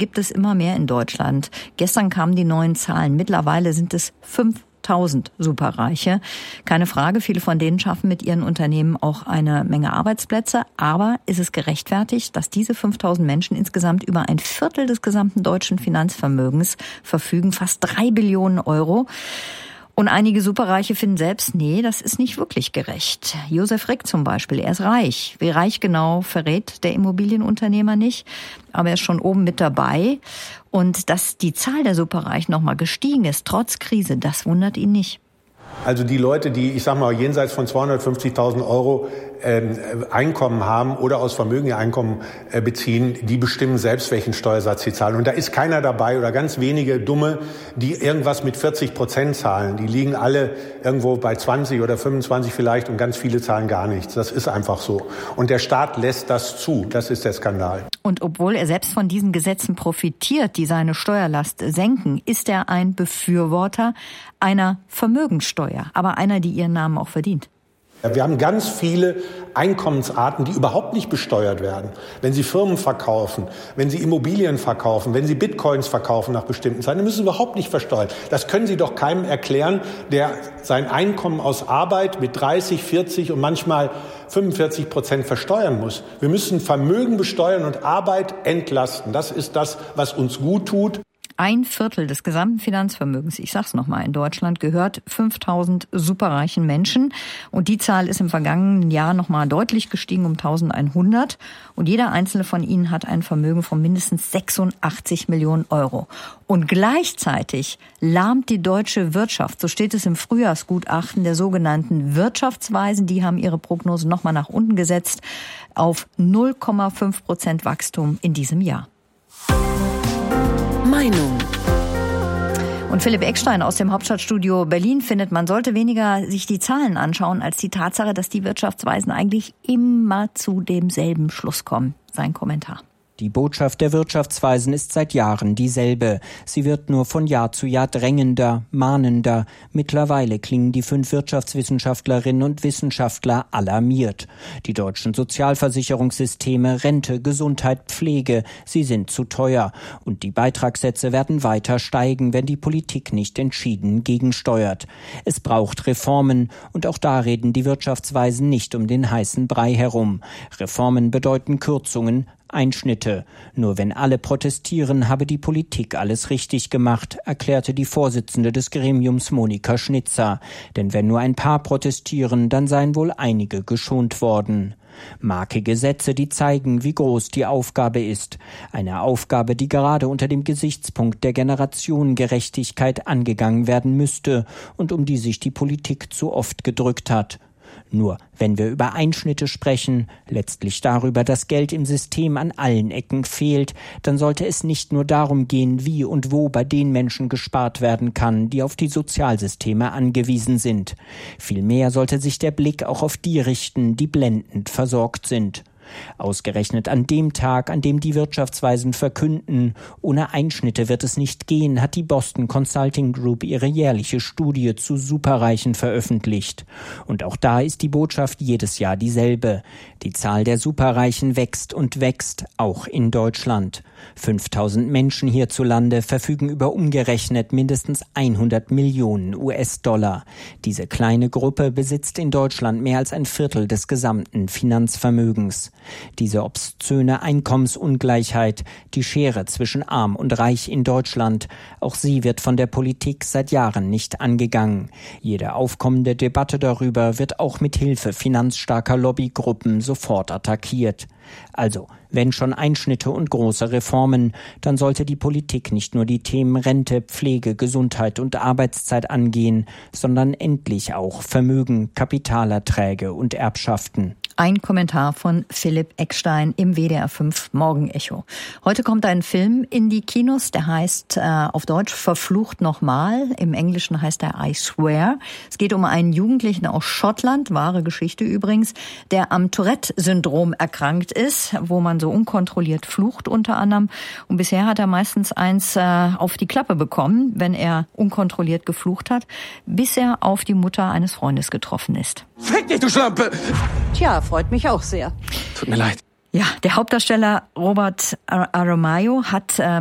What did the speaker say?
gibt es immer mehr in Deutschland. Gestern kamen die neuen Zahlen. Mittlerweile sind es 5.000 Superreiche. Keine Frage, viele von denen schaffen mit ihren Unternehmen auch eine Menge Arbeitsplätze. Aber ist es gerechtfertigt, dass diese 5.000 Menschen insgesamt über ein Viertel des gesamten deutschen Finanzvermögens verfügen, fast 3 Billionen Euro? Und einige Superreiche finden selbst, nee, das ist nicht wirklich gerecht. Josef Rick zum Beispiel, er ist reich. Wie reich genau, verrät der Immobilienunternehmer nicht. Aber er ist schon oben mit dabei. Und dass die Zahl der Superreichen nochmal gestiegen ist, trotz Krise, das wundert ihn nicht. Also die Leute, die, ich sag mal, jenseits von 250.000 Euro Einkommen haben oder aus Vermögen ihr Einkommen beziehen, die bestimmen selbst, welchen Steuersatz sie zahlen. Und da ist keiner dabei oder ganz wenige Dumme, die irgendwas mit 40% zahlen. Die liegen alle irgendwo bei 20 oder 25 vielleicht und ganz viele zahlen gar nichts. Das ist einfach so. Und der Staat lässt das zu. Das ist der Skandal. Und obwohl er selbst von diesen Gesetzen profitiert, die seine Steuerlast senken, ist er ein Befürworter einer Vermögenssteuer, aber einer, die ihren Namen auch verdient. Wir haben ganz viele Einkommensarten, die überhaupt nicht besteuert werden. Wenn Sie Firmen verkaufen, wenn Sie Immobilien verkaufen, wenn Sie Bitcoins verkaufen nach bestimmten Zeiten, dann müssen Sie überhaupt nicht versteuern. Das können Sie doch keinem erklären, der sein Einkommen aus Arbeit mit 30, 40 und manchmal 45% versteuern muss. Wir müssen Vermögen besteuern und Arbeit entlasten. Das ist das, was uns gut tut. Ein Viertel des gesamten Finanzvermögens, ich sag's nochmal, in Deutschland gehört 5.000 superreichen Menschen. Und die Zahl ist im vergangenen Jahr nochmal deutlich gestiegen um 1.100. Und jeder einzelne von ihnen hat ein Vermögen von mindestens 86 Millionen Euro. Und gleichzeitig lahmt die deutsche Wirtschaft, so steht es im Frühjahrsgutachten der sogenannten Wirtschaftsweisen. Die haben ihre Prognosen nochmal nach unten gesetzt auf 0,5% Wachstum in diesem Jahr. Meinung. Und Philipp Eckstein aus dem Hauptstadtstudio Berlin findet, man sollte weniger sich die Zahlen anschauen, als die Tatsache, dass die Wirtschaftsweisen eigentlich immer zu demselben Schluss kommen. Sein Kommentar. Die Botschaft der Wirtschaftsweisen ist seit Jahren dieselbe. Sie wird nur von Jahr zu Jahr drängender, mahnender. Mittlerweile klingen die 5 Wirtschaftswissenschaftlerinnen und Wissenschaftler alarmiert. Die deutschen Sozialversicherungssysteme, Rente, Gesundheit, Pflege, sie sind zu teuer. Und die Beitragssätze werden weiter steigen, wenn die Politik nicht entschieden gegensteuert. Es braucht Reformen. Und auch da reden die Wirtschaftsweisen nicht um den heißen Brei herum. Reformen bedeuten Kürzungen, Einschnitte. Nur wenn alle protestieren, habe die Politik alles richtig gemacht, erklärte die Vorsitzende des Gremiums Monika Schnitzer. Denn wenn nur ein paar protestieren, dann seien wohl einige geschont worden. Markige Sätze, die zeigen, wie groß die Aufgabe ist. Eine Aufgabe, die gerade unter dem Gesichtspunkt der Generationengerechtigkeit angegangen werden müsste und um die sich die Politik zu oft gedrückt hat. Nur wenn wir über Einschnitte sprechen, letztlich darüber, dass Geld im System an allen Ecken fehlt, dann sollte es nicht nur darum gehen, wie und wo bei den Menschen gespart werden kann, die auf die Sozialsysteme angewiesen sind. Vielmehr sollte sich der Blick auch auf die richten, die blendend versorgt sind. Ausgerechnet an dem Tag, an dem die Wirtschaftsweisen verkünden, ohne Einschnitte wird es nicht gehen, hat die Boston Consulting Group ihre jährliche Studie zu Superreichen veröffentlicht. Und auch da ist die Botschaft jedes Jahr dieselbe. Die Zahl der Superreichen wächst und wächst, auch in Deutschland. 5.000 Menschen hierzulande verfügen über umgerechnet mindestens 100 Millionen US-Dollar. Diese kleine Gruppe besitzt in Deutschland mehr als ein Viertel des gesamten Finanzvermögens. Diese obszöne Einkommensungleichheit, die Schere zwischen Arm und Reich in Deutschland, auch sie wird von der Politik seit Jahren nicht angegangen. Jede aufkommende Debatte darüber wird auch mit Hilfe finanzstarker Lobbygruppen sofort attackiert. Also, wenn schon Einschnitte und große Reformen, dann sollte die Politik nicht nur die Themen Rente, Pflege, Gesundheit und Arbeitszeit angehen, sondern endlich auch Vermögen, Kapitalerträge und Erbschaften. Ein Kommentar von Philipp Eckstein im WDR 5 Morgenecho. Heute kommt ein Film in die Kinos, der heißt auf Deutsch Verflucht nochmal. Im Englischen heißt er I Swear. Es geht um einen Jugendlichen aus Schottland, wahre Geschichte übrigens, der am Tourette-Syndrom erkrankt ist, wo man so unkontrolliert flucht unter anderem. Und bisher hat er meistens eins auf die Klappe bekommen, wenn er unkontrolliert geflucht hat, bis er auf die Mutter eines Freundes getroffen ist. Fick dich, du Schlampe! Tja, freut mich auch sehr. Tut mir leid. Ja, der Hauptdarsteller Robert Aramayo hat